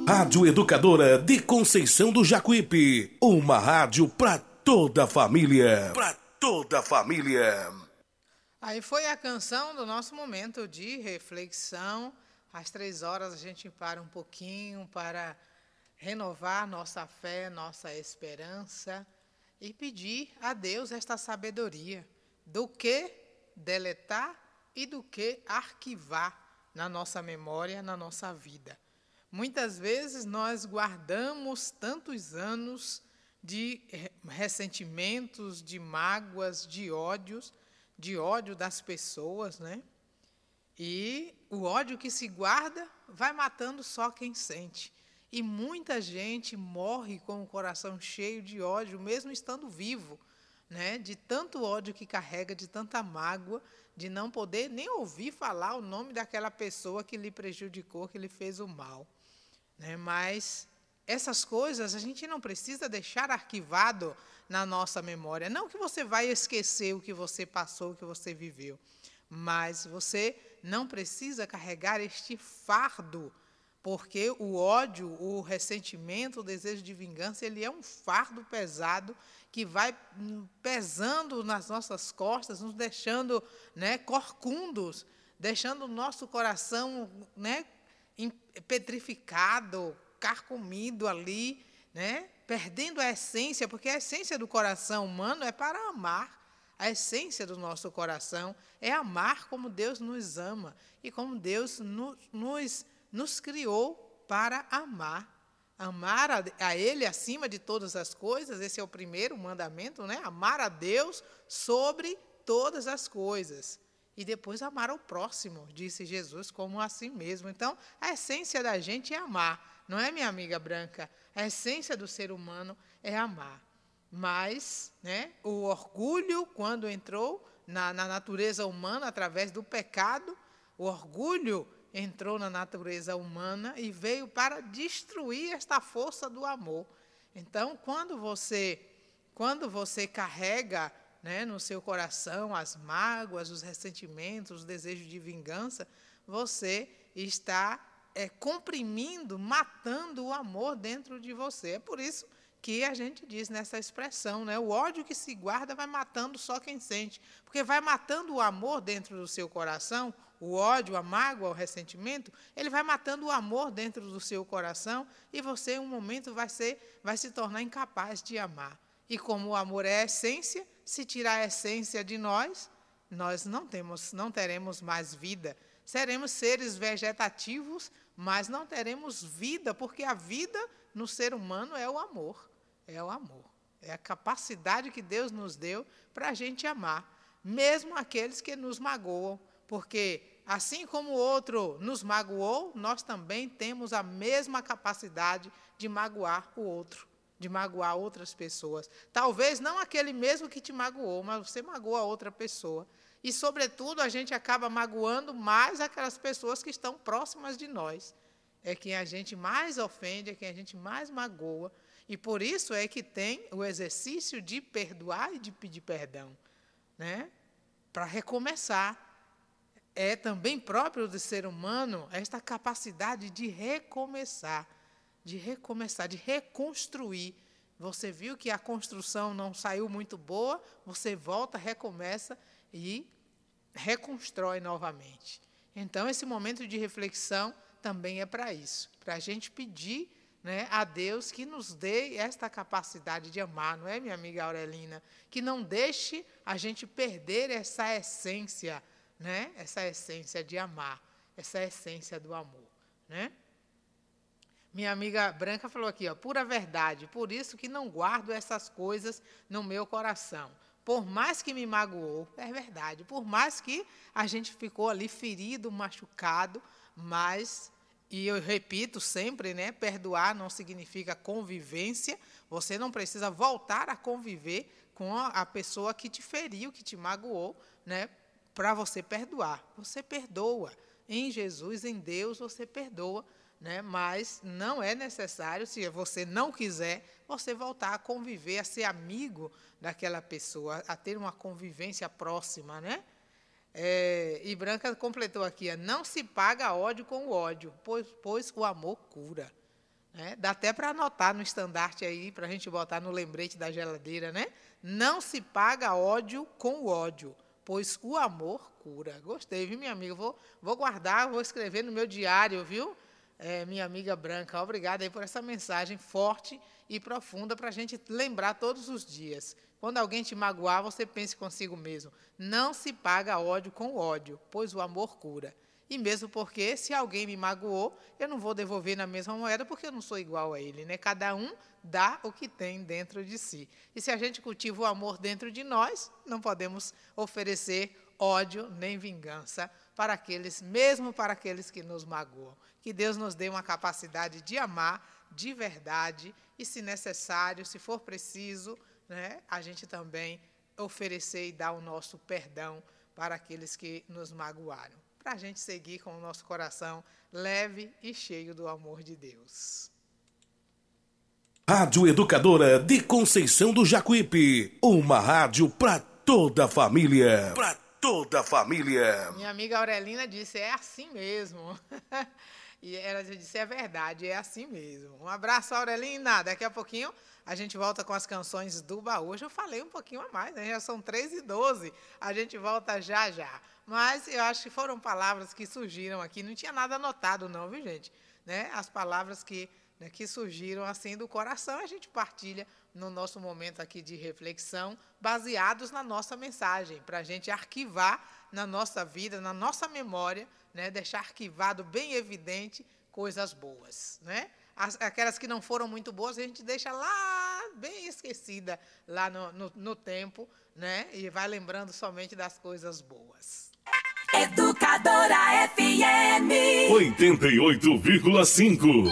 Rádio Educadora de Conceição do Jacuípe. Uma rádio para toda a família. Para toda a família. Aí foi a canção do nosso momento de reflexão. Às 3 horas a gente para um pouquinho para renovar nossa fé, nossa esperança e pedir a Deus esta sabedoria do que deletar e do que arquivar na nossa memória, na nossa vida. Muitas vezes nós guardamos tantos anos de ressentimentos, de mágoas, de ódio das pessoas, né? E o ódio que se guarda vai matando só quem sente. E muita gente morre com o coração cheio de ódio, mesmo estando vivo, né? De tanto ódio que carrega, de tanta mágoa, de não poder nem ouvir falar o nome daquela pessoa que lhe prejudicou, que lhe fez o mal. Né? Mas essas coisas a gente não precisa deixar arquivado na nossa memória. Não que você vai esquecer o que você passou, o que você viveu, mas você não precisa carregar este fardo, porque o ódio, o ressentimento, o desejo de vingança, ele é um fardo pesado que vai pesando nas nossas costas, nos deixando, né, corcundos, deixando o nosso coração, né, petrificado, carcomido ali, né? Perdendo a essência, porque a essência do coração humano é para amar. A essência do nosso coração é amar como Deus nos ama e como Deus nos criou para amar. Amar a Ele acima de todas as coisas, esse é o primeiro mandamento, né? Amar a Deus sobre todas as coisas. E depois amar ao próximo, disse Jesus, como a si mesmo. Então, a essência da gente é amar, não é, minha amiga Branca? A essência do ser humano é amar. Mas, né, o orgulho, quando entrou na natureza humana, através do pecado, o orgulho entrou na natureza humana e veio para destruir esta força do amor. Então, quando você carrega, né, no seu coração as mágoas, os ressentimentos, os desejos de vingança, você está comprimindo, matando o amor dentro de você. É por isso que a gente diz nessa expressão, né, o ódio que se guarda vai matando só quem sente, porque vai matando o amor dentro do seu coração, o ódio, a mágoa, o ressentimento, ele vai matando o amor dentro do seu coração e você, em um momento, vai se tornar incapaz de amar. E como o amor é a essência, se tirar a essência de nós não teremos mais vida. Seremos seres vegetativos, mas não teremos vida, porque a vida no ser humano é o amor. É o amor. É a capacidade que Deus nos deu para a gente amar, mesmo aqueles que nos magoam, porque assim como o outro nos magoou, nós também temos a mesma capacidade de magoar o outro, de magoar outras pessoas. Talvez não aquele mesmo que te magoou, mas você magoa outra pessoa. E, sobretudo, a gente acaba magoando mais aquelas pessoas que estão próximas de nós. É quem a gente mais ofende, é quem a gente mais magoa. E por isso é que tem o exercício de perdoar e de pedir perdão, né? Para recomeçar. É também próprio do ser humano esta capacidade de recomeçar, de reconstruir. Você viu que a construção não saiu muito boa, você volta, recomeça e reconstrói novamente. Então, esse momento de reflexão também é para isso, para a gente pedir, né, a Deus que nos dê esta capacidade de amar, não é, minha amiga Aurelina? Que não deixe a gente perder essa essência, né? Essa essência de amar, essa essência do amor, né? Minha amiga Branca falou aqui, ó, pura verdade, por isso que não guardo essas coisas no meu coração. Por mais que me magoou, é verdade, por mais que a gente ficou ali ferido, machucado, mas, e eu repito sempre, né, perdoar não significa convivência, você não precisa voltar a conviver com a pessoa que te feriu, que te magoou, né, para você perdoar. Você perdoa. Em Jesus, em Deus, você perdoa, né? Mas não é necessário, se você não quiser, você voltar a conviver, a ser amigo daquela pessoa, a ter uma convivência próxima, né? E Branca completou aqui, não se paga ódio com o ódio, pois o amor cura. né? Dá até para anotar no estandarte aí, para a gente botar no lembrete da geladeira, né? Não se paga ódio com ódio, pois o amor cura. Gostei, viu, minha amiga? Vou guardar, vou escrever no meu diário, viu? Minha amiga Branca, obrigada aí por essa mensagem forte e profunda para a gente lembrar todos os dias. Quando alguém te magoar, você pense consigo mesmo. Não se paga ódio com ódio, pois o amor cura. E mesmo porque, se alguém me magoou, eu não vou devolver na mesma moeda, porque eu não sou igual a ele, né? Cada um dá o que tem dentro de si. E se a gente cultiva o amor dentro de nós, não podemos oferecer ódio nem vingança para aqueles, mesmo para aqueles que nos magoam. Que Deus nos dê uma capacidade de amar de verdade e, se necessário, se for preciso, né, a gente também oferecer e dar o nosso perdão para aqueles que nos magoaram, para a gente seguir com o nosso coração leve e cheio do amor de Deus. Rádio Educadora de Conceição do Jacuípe, uma rádio para toda a família. Para toda a família. Minha amiga Aurelina disse, é assim mesmo. E ela disse, é verdade, é assim mesmo. Um abraço, Aurelina. Daqui a pouquinho a gente volta com as canções do baú. Hoje eu falei um pouquinho a mais, né? Já são 3h12. A gente volta já, já. Mas eu acho que foram palavras que surgiram aqui. Não tinha nada anotado, não, viu, gente? Né? As palavras que surgiram assim do coração, a gente partilha no nosso momento aqui de reflexão, baseados na nossa mensagem, para a gente arquivar na nossa vida, na nossa memória, né? Deixar arquivado bem evidente coisas boas, né? Aquelas que não foram muito boas, a gente deixa lá, bem esquecida, lá no tempo, né? E vai lembrando somente das coisas boas. Educadora FM 88,5.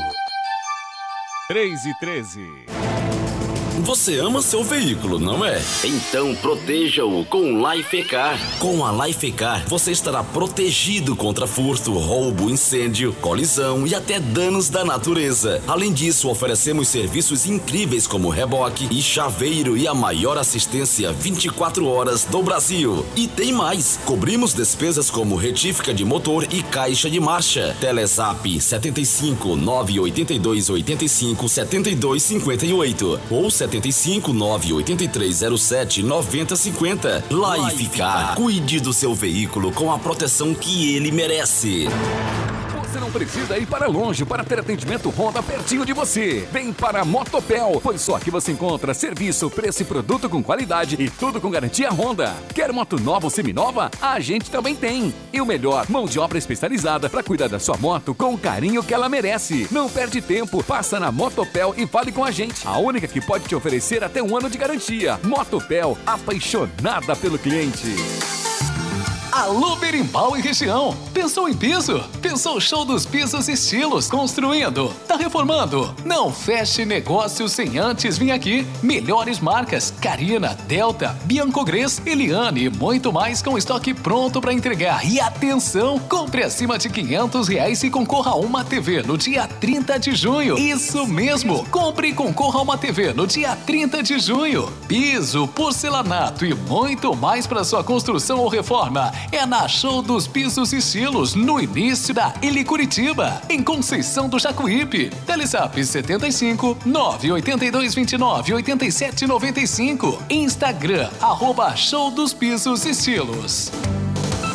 3h13. Você ama seu veículo, não é? Então proteja-o com o Lifecar. Com a Lifecar, você estará protegido contra furto, roubo, incêndio, colisão e até danos da natureza. Além disso, oferecemos serviços incríveis como reboque e chaveiro e a maior assistência 24 horas do Brasil. E tem mais! Cobrimos despesas como retífica de motor e caixa de marcha. Telezap 75 982 85 72 58 ou 75 98307 9050. Lifecar. Cuide do seu veículo com a proteção que ele merece. Você não precisa ir para longe para ter atendimento Honda pertinho de você. Vem para a Motopel, pois só aqui você encontra serviço, preço e produto com qualidade e tudo com garantia Honda. Quer moto nova ou seminova? A gente também tem. E o melhor, mão de obra especializada para cuidar da sua moto com o carinho que ela merece. Não perde tempo, passa na Motopel e fale com a gente. A única que pode te oferecer até 1 ano de garantia. Motopel, apaixonada pelo cliente. Alô, Berimbau e região. Pensou em piso? Pensou show dos pisos e estilos construindo? Tá reformando? Não feche negócio sem antes vir aqui. Melhores marcas: Carina, Delta, Biancogres, Eliane e muito mais com estoque pronto para entregar. E atenção, compre acima de R$500 e concorra a uma TV no dia 30 de junho. Isso mesmo, compre e concorra a uma TV no dia 30 de junho. Piso, porcelanato e muito mais para sua construção ou reforma. É na Show dos Pisos e Estilos, no início da Ili Curitiba, em Conceição do Jacuípe. Telezap 75 982 29 87 95. Instagram, @Show dos Pisos e Estilos.